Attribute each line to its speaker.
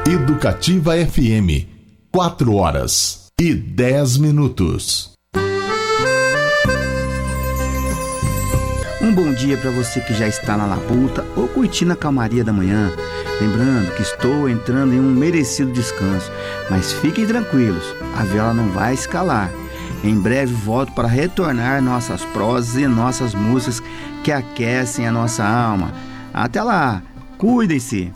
Speaker 1: Educativa FM, 4h10.
Speaker 2: Um bom dia para você que já está na labuta ou curtindo a calmaria da manhã. Lembrando que estou entrando em um merecido descanso, mas fiquem tranquilos, a vela não vai escalar. Em breve volto para retornar nossas prosas e nossas músicas que aquecem a nossa alma. Até lá, cuidem-se!